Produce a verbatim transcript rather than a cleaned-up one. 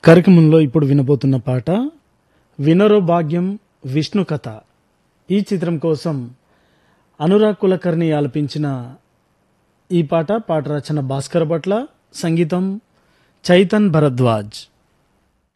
కార్యక్రమంలో ఇప్పుడు వినబోతున్న పాట వినరో భాగ్యం విష్ణు కథ. ఈ చిత్రం కోసం అనురాగ్ కులకర్ణి ఆలపించిన ఈ పాట పాట రచన భాస్కర్ భట్ల, సంగీతం చైతన్ భరద్వాజ్.